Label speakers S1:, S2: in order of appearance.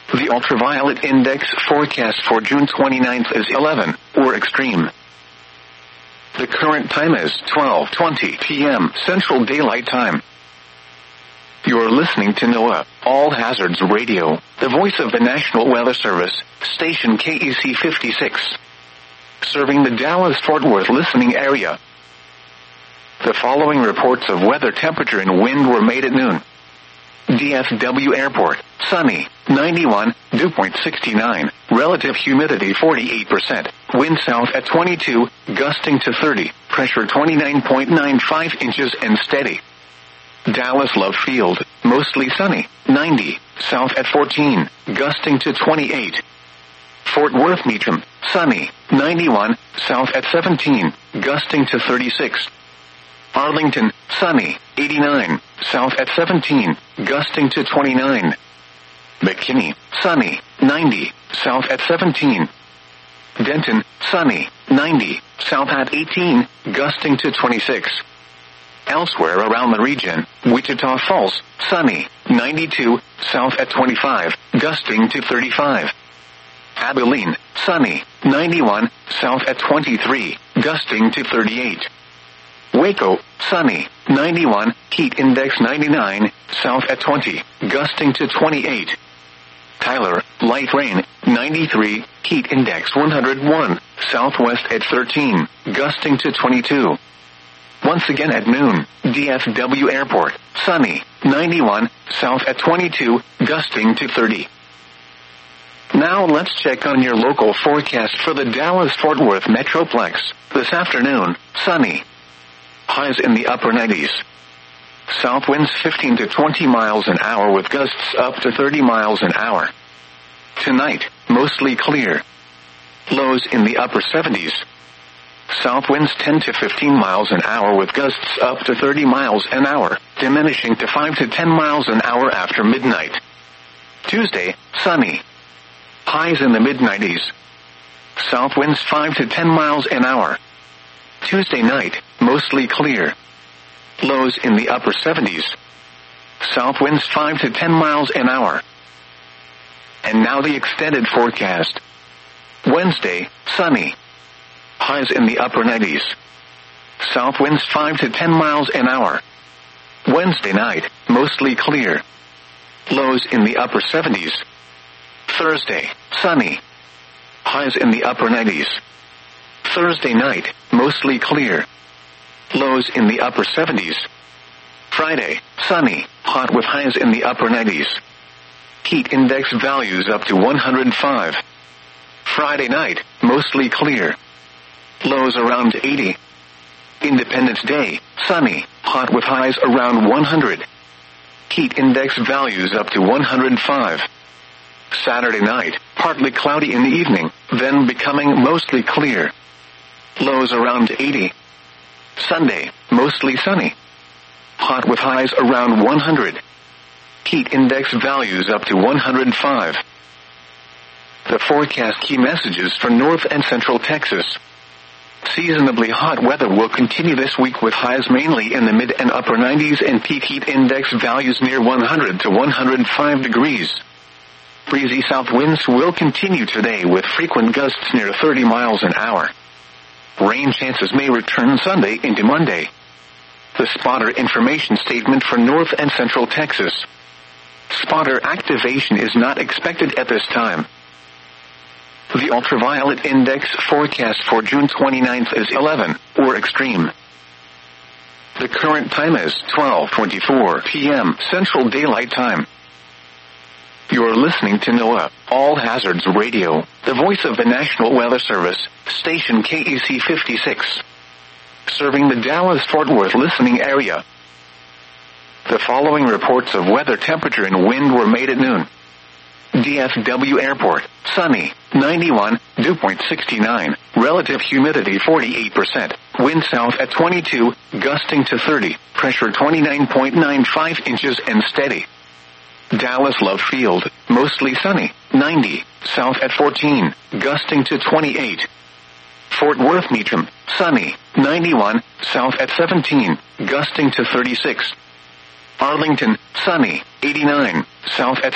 S1: The ultraviolet index forecast for June 29th is 11, or extreme. The current time is 12:20 p.m. Central Daylight Time. You're listening to NOAA, All Hazards Radio, the voice of the National Weather Service, station KEC 56. Serving the Dallas-Fort Worth listening area. The following reports of weather, temperature, and wind were made at noon. DFW Airport, sunny, 91, dew point 69, relative humidity 48%, wind south at 22, gusting to 30, pressure 29.95 inches and steady. Dallas Love Field, mostly sunny, 90, south at 14, gusting to 28. Fort Worth Meacham, sunny, 91, south at 17, gusting to 36. Arlington, sunny, 89, south at 17, gusting to 29. McKinney, sunny, 90, south at 17. Denton, sunny, 90, south at 18, gusting to 26. Elsewhere around the region, Wichita Falls, sunny, 92, south at 25, gusting to 35. Abilene, sunny, 91, south at 23, gusting to 38. Waco, sunny, 91, heat index 99, south at 20, gusting to 28. Tyler, light rain, 93, heat index 101, southwest at 13, gusting to 22. Once again at noon, DFW Airport, sunny, 91, south at 22, gusting to 30. Now let's check on your local forecast for the Dallas-Fort Worth Metroplex. This afternoon, sunny. Highs in the upper 90s. South winds 15 to 20 miles an hour with gusts up to 30 miles an hour. Tonight, mostly clear. Lows in the upper 70s. South winds 10 to 15 miles an hour with gusts up to 30 miles an hour, diminishing to 5 to 10 miles an hour after midnight. Tuesday, sunny. Highs in the mid-90s. South winds 5 to 10 miles an hour. Tuesday night, mostly clear. Lows in the upper 70s. South winds 5 to 10 miles an hour. And now the extended forecast. Wednesday, sunny. Highs in the upper 90s. South winds 5 to 10 miles an hour. Wednesday night, mostly clear. Lows in the upper 70s. Thursday, sunny. Highs in the upper 90s. Thursday night, mostly clear. Lows in the upper 70s. Friday, sunny, hot with highs in the upper 90s. Heat index values up to 105. Friday night, mostly clear. Lows around 80. Independence Day, sunny, hot with highs around 100. Heat index values up to 105. Saturday night, partly cloudy in the evening, then becoming mostly clear. Lows around 80. Sunday, mostly sunny. Hot with highs around 100. Heat index values up to 105. The forecast key messages for North and Central Texas. Seasonably hot weather will continue this week with highs mainly in the mid and upper 90s and peak heat index values near 100 to 105 degrees. Breezy south winds will continue today with frequent gusts near 30 miles an hour. Rain chances may return Sunday into Monday. The spotter information statement for North and Central Texas. Spotter activation is not expected at this time. The ultraviolet index forecast for June 29th is 11, or extreme. The current time is 12:24 p.m. Central Daylight Time. You're listening to NOAA, All Hazards Radio, the voice of the National Weather Service, station KEC 56. Serving the Dallas-Fort Worth listening area. The following reports of weather, temperature, and wind were made at noon. DFW Airport, sunny, 91, dew point 69, relative humidity 48%, wind south at 22, gusting to 30, pressure 29.95 inches and steady. Dallas Love Field, mostly sunny, 90, south at 14, gusting to 28. Fort Worth Meacham, sunny, 91, south at 17, gusting to 36. Arlington, sunny, 89, south at